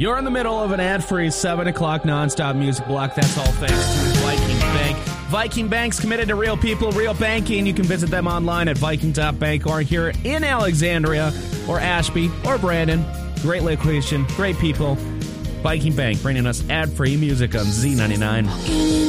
You're in the middle of an ad-free 7 o'clock nonstop music block. That's all thanks to Viking Bank. Viking Bank's committed to real people, real banking. You can visit them online at Viking.bank or here in Alexandria or Ashby or Brandon. Great location, great people. Viking Bank bringing us ad-free music on Z99.